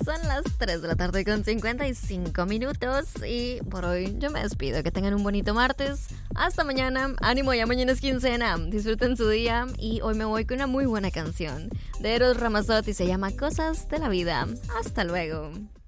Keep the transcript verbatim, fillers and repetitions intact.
Son las tres de la tarde con cincuenta y cinco minutos y por hoy yo me despido. Que tengan un bonito martes. Hasta mañana. Ánimo, ya mañana es quincena. Disfruten su día y hoy me voy con una muy buena canción de Eros Ramazzotti. Se llama Cosas de la Vida. Hasta luego.